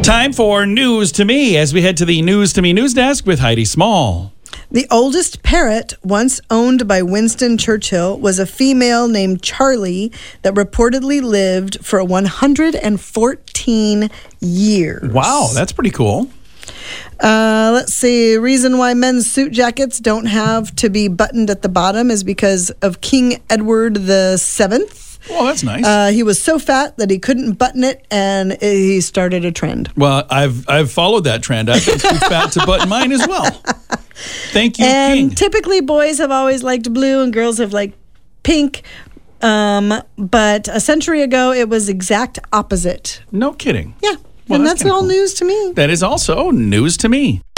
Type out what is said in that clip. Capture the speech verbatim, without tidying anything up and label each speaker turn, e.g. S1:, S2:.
S1: Time for News to Me as we head to the News to Me news desk with Heidi Small.
S2: The oldest parrot once owned by Winston Churchill was a female named Charlie that reportedly lived for one hundred fourteen years.
S1: Wow, that's pretty cool.
S2: Uh, let's see. Reason why men's suit jackets don't have to be buttoned at the bottom is because of King Edward the Seventh.
S1: Well, that's nice.
S2: Uh, he was so fat that he couldn't button it, and he started a trend.
S1: Well, I've I've followed that trend. I've been too fat to button mine as well. Thank you,
S2: and
S1: King.
S2: Typically, boys have always liked blue, and girls have liked pink. Um, but a century ago, it was exact opposite.
S1: No kidding.
S2: Yeah,
S1: Well,
S2: and
S1: that's
S2: that's all
S1: kinda cool.
S2: news to me.
S1: That is also news to me.